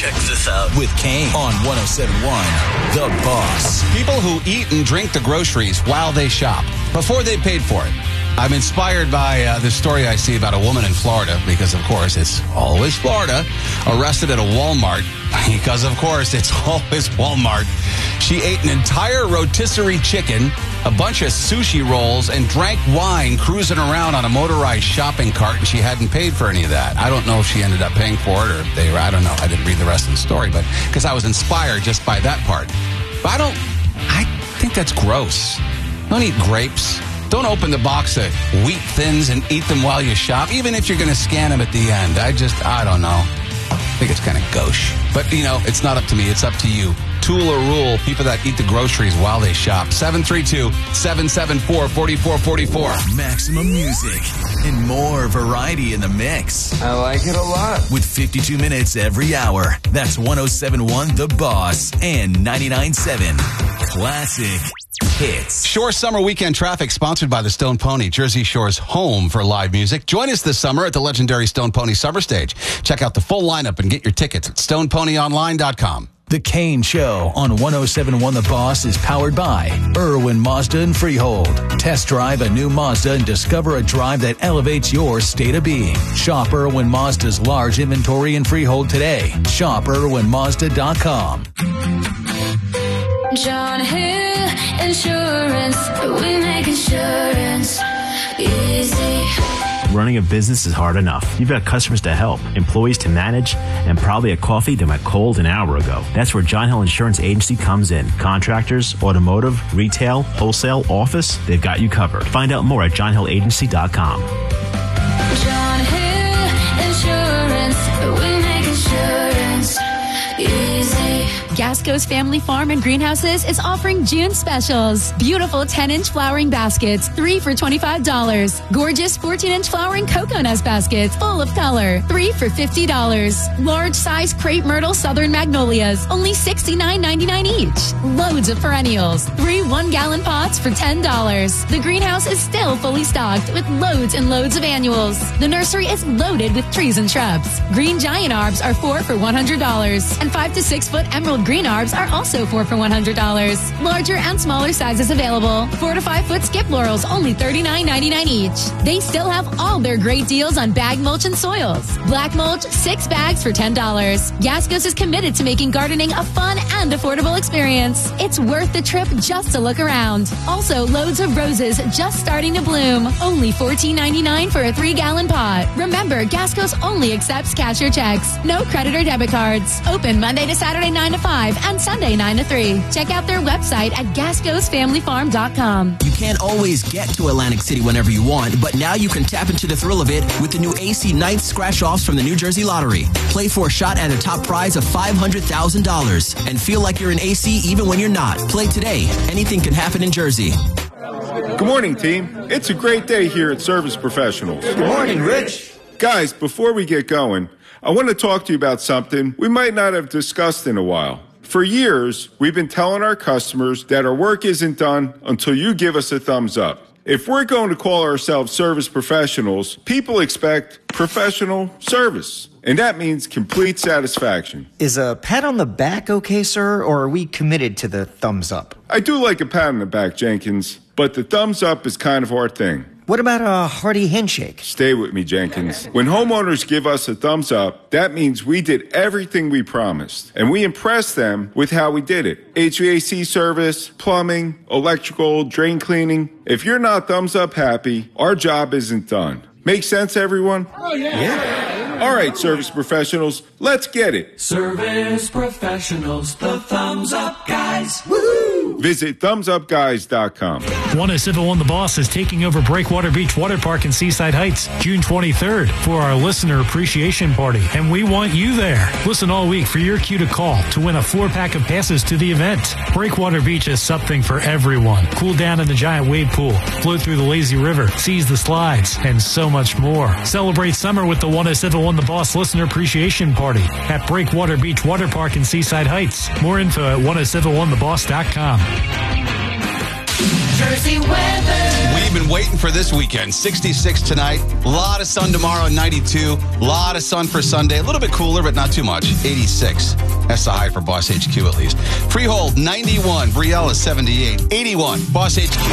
Check this out. With Kane on 107.1 The Boss. People who eat and drink the groceries while they shop, before they paid for it. I'm inspired by this story I see about a woman in Florida, because, of course, it's always Florida, arrested at a Walmart, because, of course, it's always Walmart. She ate an entire rotisserie chicken, a bunch of sushi rolls, and drank wine cruising around on a motorized shopping cart, and she hadn't paid for any of that. I don't know if she ended up paying for it, or I don't know. I didn't read the rest of the story, but because I was inspired just by that part. But I think that's gross. Don't eat grapes. Don't open the box of wheat thins and eat them while you shop, even if you're going to scan them at the end. I don't know. I think it's kind of gauche. But, it's not up to me. It's up to you. Tool or rule, people that eat the groceries while they shop. 732-774-4444. Maximum music and more variety in the mix. I like it a lot. With 52 minutes every hour. That's 107.1 The Boss and 99.7 Classic Hits. Shore Summer Weekend Traffic, sponsored by the Stone Pony, Jersey Shore's home for live music. Join us this summer at the legendary Stone Pony Summer Stage. Check out the full lineup and get your tickets at stoneponyonline.com. The Kane Show on 107.1 The Boss is powered by Irwin Mazda and Freehold. Test drive a new Mazda and discover a drive that elevates your state of being. Shop Irwin Mazda's large inventory in Freehold today. Shop IrwinMazda.com. John Hill Insurance, we make insurance easy. Running a business is hard enough. You've got customers to help, employees to manage, and probably a coffee that went cold an hour ago. That's where John Hill Insurance Agency comes in. Contractors, automotive, retail, wholesale, office, they've got you covered. Find out more at johnhillagency.com. John Hill Insurance, we make insurance easy. Gasco's Family Farm and Greenhouses is offering June specials. Beautiful 10-inch flowering baskets, 3 for $25. Gorgeous 14-inch flowering cocoa nut baskets, full of color, 3 for $50. Large size crepe myrtle southern magnolias, only $69.99 each. Loads of perennials, 3 1-gallon pots for $10. The greenhouse is still fully stocked with loads and loads of annuals. The nursery is loaded with trees and shrubs. Green giant arbs are 4 for $100, and 5 to 6 foot emerald green arbs are also 4 for $100. Larger and smaller sizes available. 4 to 5 foot skip laurels, only $39.99 each. They still have all their great deals on bag mulch and soils. Black mulch, 6 bags for $10. Gascos is committed to making gardening a fun and affordable experience. It's worth the trip just to look around. Also, loads of roses just starting to bloom. Only $14.99 for a 3-gallon pot. Remember, Gascos only accepts cash or checks. No credit or debit cards. Open Monday to Saturday 9 to 5 and Sunday 9 to 3. Check out their website at gascosfamilyfarm.com. You can't always get to Atlantic City whenever you want, but now you can tap into the thrill of it with the new AC Ninth Scratch-Offs from the New Jersey Lottery. Play for a shot at a top prize of $500,000 and feel like you're in AC even when you're not. Play today. Anything can happen in Jersey. Good morning, team. It's a great day here at Service Professionals. Good morning, Rich. Guys, before we get going, I want to talk to you about something we might not have discussed in a while. For years, we've been telling our customers that our work isn't done until you give us a thumbs up. If we're going to call ourselves service professionals, people expect professional service. And that means complete satisfaction. Is a pat on the back okay, sir, or are we committed to the thumbs up? I do like a pat on the back, Jenkins, but the thumbs up is kind of our thing. What about a hearty handshake? Stay with me, Jenkins. When homeowners give us a thumbs up, that means we did everything we promised. And we impressed them with how we did it. HVAC service, plumbing, electrical, drain cleaning. If you're not thumbs up happy, our job isn't done. Make sense, everyone? Oh, yeah. All right, service professionals, let's get it. Service professionals, the thumbs up guys. Woohoo! Visit thumbsupguys.com. 107.1 The Boss is taking over Breakwater Beach Water Park in Seaside Heights June 23rd for our listener appreciation party, and we want you there. Listen all week for your cue to call to win a 4-pack of passes to the event. Breakwater Beach is something for everyone. Cool down in the giant wave pool, float through the lazy river, seize the slides, and so much more. Celebrate summer with the 107.1 The Boss listener appreciation party at Breakwater Beach Water Park in Seaside Heights. More info at 1071theboss.com. Jersey weather. We've been waiting for this weekend. 66 tonight. A lot of sun tomorrow, 92. A lot of sun for Sunday. A little bit cooler, but not too much. 86. That's the high for Boss HQ at least. Freehold, 91. Brielle is 78. 81. Boss HQ.